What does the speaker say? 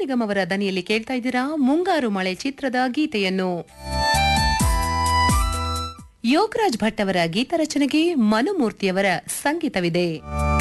ನಿಗಮ್ ಅವರ ದನಿಯಲ್ಲಿ ಕೇಳ್ತಾ ಇದ್ದೀರಾ ಮುಂಗಾರು ಮಳೆ ಚಿತ್ರದ ಗೀತೆಯನ್ನು. ಯೋಗರಾಜ್ ಭಟ್ ಅವರ ಗೀತ ರಚನೆಗೆ ಮನುಮೂರ್ತಿಯವರ ಸಂಗೀತವಿದೆ.